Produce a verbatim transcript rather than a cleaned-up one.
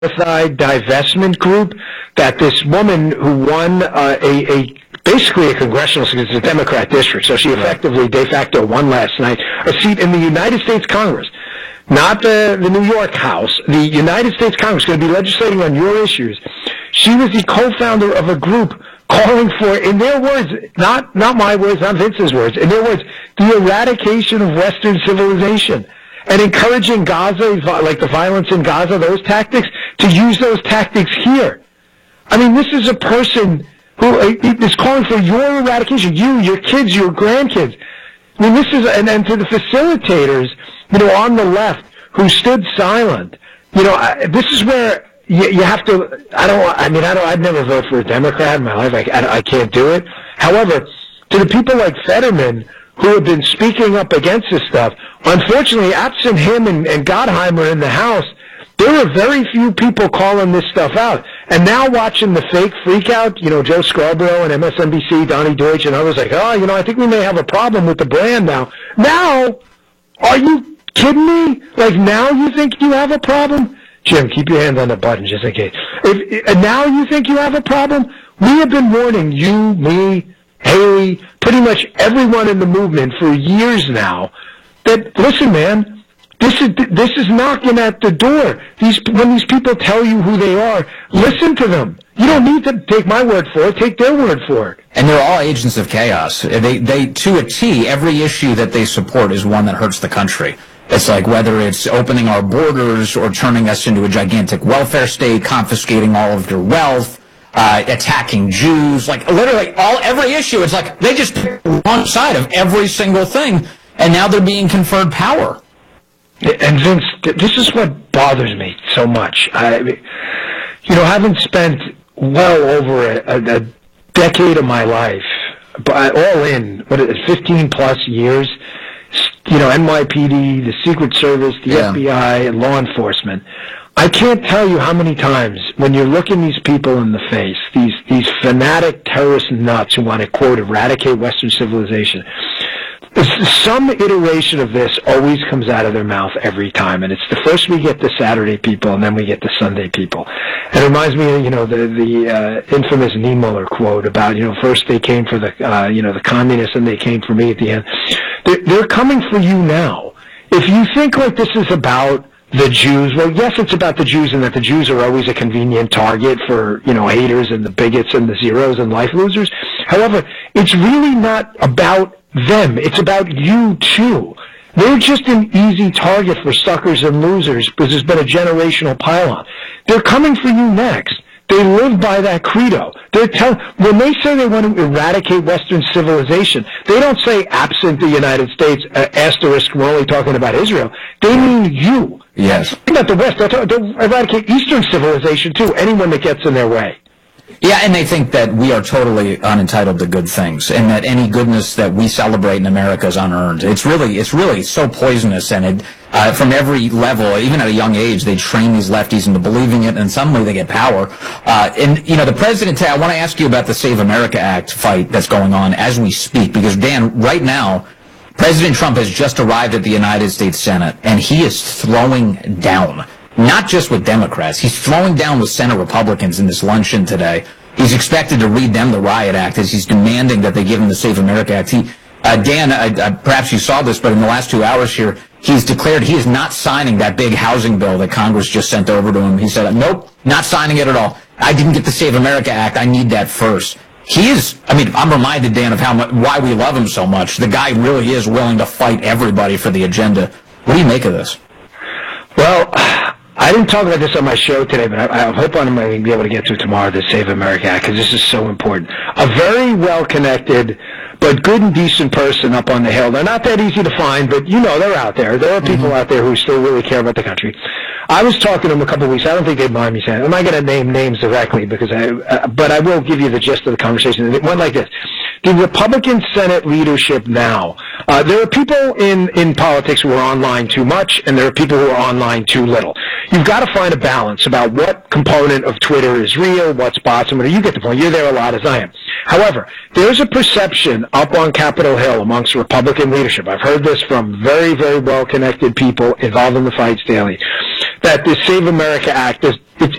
tripartite divestment group that this woman who won uh, a, a basically a congressional seat, it's a Democrat district, so she effectively de facto won last night a seat in the United States Congress. Not the, the New York House, the United States Congress, going to be legislating on your issues. She was the co-founder of a group calling for, in their words, not, not my words, not Vince's words, in their words, the eradication of Western civilization and encouraging Gaza, like the violence in Gaza, those tactics, to use those tactics here. I mean, this is a person who is calling for your eradication, you, your kids, your grandkids. I mean, this is, and, and to the facilitators, you know, on the left who stood silent, you know, I, this is where you, you have to, I don't, I mean, I don't, I'd never vote for a Democrat in my life. I, I, I can't do it. However, to the people like Fetterman who have been speaking up against this stuff, unfortunately, absent him and, and Gottheimer in the House, there were very few people calling this stuff out. And now watching the fake freak out, you know, Joe Scarborough and M S N B C, Donnie Deutsch and others like, oh, you know, I think we may have a problem with the brand now. Now, are you kidding me? Like, now you think you have a problem? Jim, keep your hand on the button just in case. If, and now you think you have a problem? We have been warning you, me, Haley, pretty much everyone in the movement for years now that, listen, man, This is this is knocking at the door. These when these people tell you who they are, listen to them. You don't need to take my word for it. Take their word for it. And they're all agents of chaos. They they to a T, every issue that they support is one that hurts the country. It's like whether it's opening our borders or turning us into a gigantic welfare state, confiscating all of your wealth, uh, attacking Jews. Like literally all every issue. It's like they just pick one side of every single thing, and now they're being conferred power. And Vince, this is what bothers me so much. I, you know, having spent well over a, a, a decade of my life, but all in, what is it, fifteen plus years, you know, N Y P D, the Secret Service, the yeah. F B I, and law enforcement, I can't tell you how many times when you're looking these people in the face, these, these fanatic terrorist nuts who want to, quote, eradicate Western civilization, some iteration of this always comes out of their mouth every time, and it's the first we get the Saturday people, and then we get the Sunday people. And it reminds me of, you know, the the uh, infamous Niemöller quote about, you know, first they came for the, uh, you know, the communists, and they came for me at the end. They're, they're coming for you now. If you think like this is about the Jews, well, yes, it's about the Jews, and that the Jews are always a convenient target for, you know, haters and the bigots and the zeros and life losers. However, it's really not about them. It's about you, too. They're just an easy target for suckers and losers because there's been a generational pile-on. They're coming for you next. They live by that credo. They're tell- when they say they want to eradicate Western civilization, they don't say absent the United States, uh, asterisk, we're only talking about Israel. They mean you. Yes. Not the West. They'll, talk- they'll eradicate Eastern civilization, too, anyone that gets in their way. Yeah, and they think that we are totally unentitled to good things, and that any goodness that we celebrate in America is unearned. It's really, it's really so poisonous, and it, uh, from every level, even at a young age, they train these lefties into believing it, and suddenly they get power. Uh, and, you know, the president, I want to ask you about the Save America Act fight that's going on as we speak, because, Dan, right now, President Trump has just arrived at the United States Senate, and he is throwing down. Not just with Democrats. He's throwing down with Senate Republicans in this luncheon today. He's expected to read them the Riot Act as he's demanding that they give him the Save America Act. He, uh, Dan, uh, uh, perhaps you saw this, but in the last two hours here, he's declared he is not signing that big housing bill that Congress just sent over to him. He said, nope, not signing it at all. I didn't get the Save America Act. I need that first. He is, I mean, I'm reminded, Dan, of how much, why we love him so much. The guy really is willing to fight everybody for the agenda. What do you make of this? Well, I didn't talk about this on my show today, but I, I hope I'm going to be able to get to it tomorrow, the Save America Act, because this is so important. A very well-connected but good and decent person up on the Hill. They're not that easy to find, but you know they're out there. There are people mm-hmm. out there who still really care about the country. I was talking to them a couple of weeks. I don't think they'd mind me saying it. I'm not going to name names directly, because I, uh, but I will give you the gist of the conversation. It went like this. The Republican Senate leadership now, uh, there are people in, in politics who are online too much, and there are people who are online too little. You've got to find a balance about what component of Twitter is real, what's bots, and whatever. You get the point. You're there a lot, as I am. However, there's a perception up on Capitol Hill amongst Republican leadership. I've heard this from very, very well-connected people involved in the fights daily, that the Save America Act is, it's